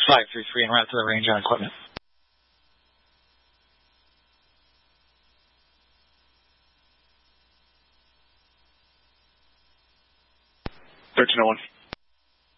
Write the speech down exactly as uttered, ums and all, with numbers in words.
five three three en route to the range on equipment. thirteen oh one.